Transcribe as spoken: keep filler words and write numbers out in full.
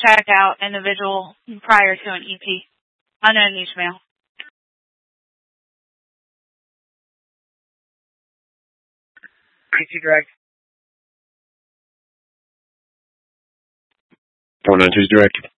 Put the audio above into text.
check out individual prior to an E P. Unknown niche male. E T direct. four nine two is direct.